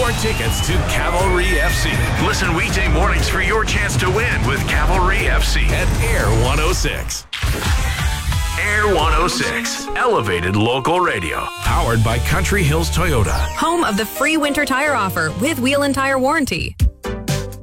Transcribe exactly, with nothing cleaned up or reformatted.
your tickets to Cavalry F C. Listen weekday mornings for your chance to win with Cavalry F C at Air one oh six. Air one oh six, elevated local radio. Powered by Country Hills Toyota. Home of the free winter tire offer with wheel and tire warranty.